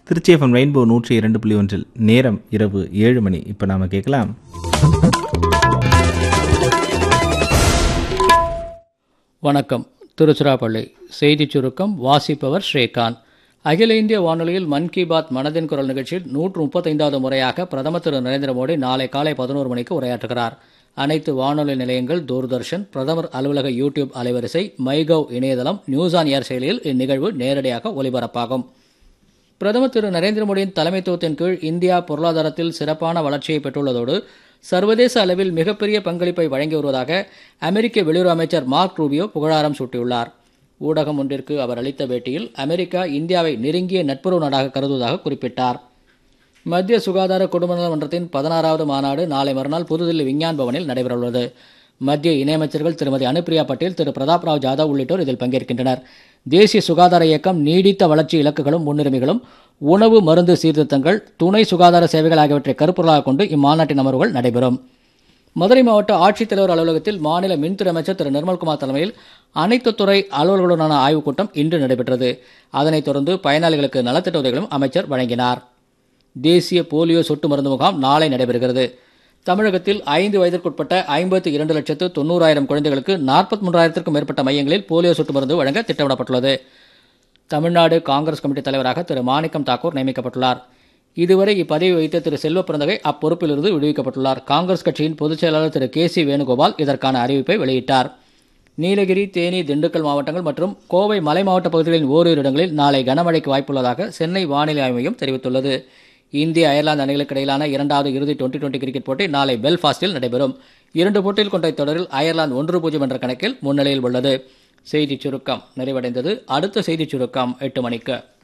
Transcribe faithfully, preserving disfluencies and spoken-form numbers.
Trichy FM rainbow நூற்றி இரண்டு புள்ளி ஒன்றில் நேரம் இரவு ஏழு மணி. இப்போ நாம் கேட்கலாம் வணக்கம். திருச்சிராப்பள்ளி செய்திச் சுருக்கம் வாசிப்பவர் ஸ்ரீகாந்த். அகில இந்திய வானொலியில் மன் கி பாத் மனதின் குரல் நிகழ்ச்சியில் நூற்று முப்பத்தைந்தாவது முறையாக பிரதமர் திரு நரேந்திர மோடி நாளை காலை பதினோரு மணிக்கு உரையாற்றுகிறார். அனைத்து வானொலி நிலையங்கள், தூர்தர்ஷன், பிரதமர் அலுவலக யூடியூப் அலைவரிசை, மைகவ் இணையதளம், நியூஸ் ஆன் ஏர் செயலியில் இந்நிகழ்வு நேரடியாக ஒலிபரப்பாகும். பிரதமர் திரு நரேந்திர மோடியின் தலைமைத்துவத்தின் கீழ் இந்தியா பொருளாதாரத்தில் சிறப்பான வளர்ச்சியை பெற்றுள்ளதோடு சர்வதேச அளவில் மிகப்பெரிய பங்களிப்பை வழங்கி வருவதாக அமெரிக்க வெளியுறவு அமைச்சர் மார்க் ரூபியோ புகழாரம் சூட்டியுள்ளார். ஊடகம் ஒன்றிற்கு அவர் அளித்த பேட்டியில் அமெரிக்கா இந்தியாவை நெருங்கிய நட்புறவு நாடாக கருதுவதாக குறிப்பிட்டார். மத்திய சுகாதார குடும்ப மன்றத்தின் பதினாறாவது மாநாடு நாளை மறுநாள் புதுதில்லி விஞ்ஞான் பவனில் நடைபெறவுள்ளது. மத்திய இணையமைச்சர்கள் திருமதி அனுப்பிரியா பட்டேல், திரு பிரதாப் ராவ் ஜாதவ் உள்ளிட்டோர் இதில் பங்கேற்கின்றனர். தேசிய சுகாதார இயக்கம், நீடித்த வளர்ச்சி இலக்குகளும் முன்னுரிமைகளும், உணவு மருந்து சீர்திருத்தங்கள், துணை சுகாதார சேவைகள் ஆகியவற்றை கருப்பொருளாக கொண்டு இம்மாநாட்டின் அமர்வுகள் நடைபெறும். மதுரை மாவட்ட ஆட்சித்தலைவர் அலுவலகத்தில் மாநில மின்துறை அமைச்சர் திரு நிர்மல்குமார் தலைமையில் அனைத்து துறை அலுவலர்களுடனான ஆய்வுக் கூட்டம் இன்று நடைபெற்றது. அதனைத் தொடர்ந்து பயனாளிகளுக்கு நலத்திட்ட உதவிகளும் அமைச்சர் வழங்கினார். தேசிய போலியோ சொட்டு மருந்து முகாம் நாளை நடைபெறுகிறது. தமிழகத்தில் ஐந்து வயதிற்குட்பட்ட ஐம்பத்தி இரண்டு லட்சத்து தொண்ணூறாயிரம் குழந்தைகளுக்கு நாற்பத்தி மூன்றாயிரத்திற்கும் மேற்பட்ட மையங்களில் போலியோ சொட்டு மருந்து வழங்க திட்டமிடப்பட்டுள்ளது. தமிழ்நாடு காங்கிரஸ் கமிட்டி தலைவராக திரு மாணிக்கம் தாக்கூர் நியமிக்கப்பட்டுள்ளார். இதுவரை இப்பதவி வகித்த திரு செல்வ பிறந்தகை அப்பொறுப்பிலிருந்து விடுவிக்கப்பட்டுள்ளார். காங்கிரஸ் கட்சியின் பொதுச் செயலாளர் திரு கே சி வேணுகோபால் இதற்கான அறிவிப்பை வெளியிட்டார். நீலகிரி, தேனி, திண்டுக்கல் மாவட்டங்கள் மற்றும் கோவை மலை மாவட்ட பகுதிகளின் ஓரிரு இடங்களில் நாளை கனமழைக்கு வாய்ப்புள்ளதாக சென்னை வானிலை ஆய்வு மையம் தெரிவித்துள்ளது. இந்திய அயர்லாந்து அணிகளுக்கு இடையிலான இரண்டாவது இறுதி டுவெண்டி டுவெண்டி கிரிக்கெட் போட்டி நாளை பெல்ஃபாஸ்டில் நடைபெறும். இரண்டு போட்டியில் கொண்ட தொடரில் அயர்லாந்து ஒன்று பூஜ்ஜியம் என்ற கணக்கில் முன்னிலையில் உள்ளது. செய்திச் சுருக்கம் நிறைவடைந்தது. அடுத்த செய்திச் சுருக்கம் எட்டு மணிக்கு.